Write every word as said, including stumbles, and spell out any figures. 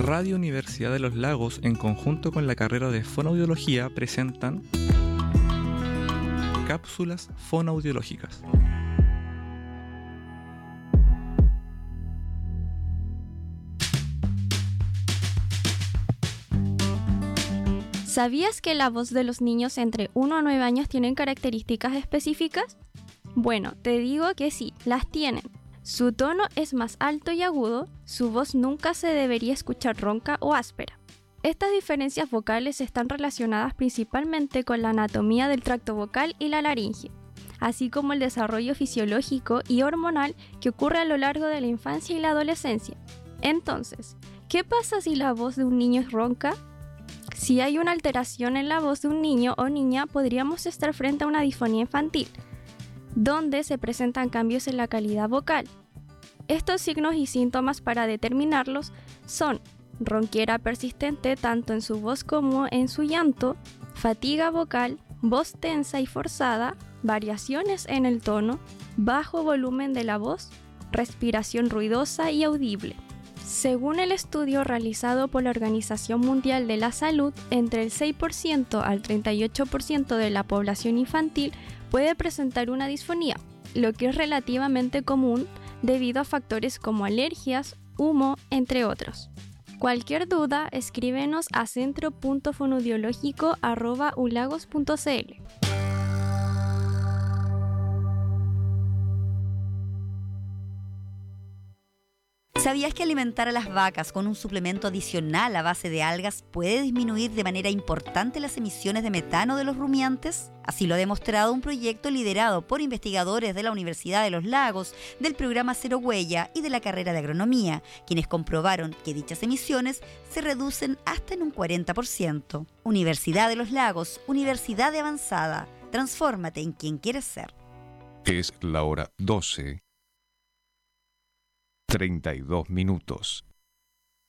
Radio Universidad de los Lagos, en conjunto con la carrera de Fonoaudiología, presentan cápsulas fonoaudiológicas. ¿Sabías que la voz de los niños entre uno a nueve años tienen características específicas? Bueno, te digo que sí, las tienen. Su tono es más alto y agudo, su voz nunca se debería escuchar ronca o áspera. Estas diferencias vocales están relacionadas principalmente con la anatomía del tracto vocal y la laringe, así como el desarrollo fisiológico y hormonal que ocurre a lo largo de la infancia y la adolescencia. Entonces, ¿qué pasa si la voz de un niño es ronca? Si hay una alteración en la voz de un niño o niña, podríamos estar frente a una disfonía infantil, donde se presentan cambios en la calidad vocal. Estos signos y síntomas para determinarlos son ronquera persistente tanto en su voz como en su llanto, fatiga vocal, voz tensa y forzada, variaciones en el tono, bajo volumen de la voz, respiración ruidosa y audible. Según el estudio realizado por la Organización Mundial de la Salud, entre el seis por ciento al treinta y ocho por ciento de la población infantil puede presentar una disfonía, lo que es relativamente común debido a factores como alergias, humo, entre otros. Cualquier duda, escríbenos a centro punto fonoaudiológico arroba ulagos punto cl. ¿Sabías que alimentar a las vacas con un suplemento adicional a base de algas puede disminuir de manera importante las emisiones de metano de los rumiantes? Así lo ha demostrado un proyecto liderado por investigadores de la Universidad de los Lagos, del programa Cero Huella y de la carrera de Agronomía, quienes comprobaron que dichas emisiones se reducen hasta en un cuarenta por ciento. Universidad de los Lagos, Universidad de Avanzada. Transfórmate en quien quieres ser. Es la hora doce. treinta y dos minutos.